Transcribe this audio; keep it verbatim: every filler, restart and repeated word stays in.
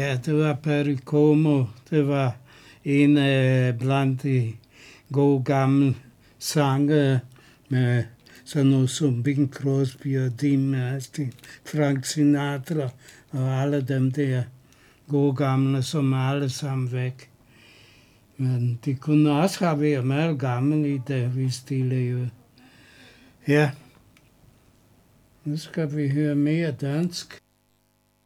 Ja, det var Perry Como. Det var en af blandt de gode gamle sange med sådan noget som Bing Crosby og Dean Martin, Frank Sinatra og alle dem der gode gamle, som er alle sammen væk. Men de kunne også have været meget gamle i dag, hvis de levede. Ja, nu skal vi høre mere dansk.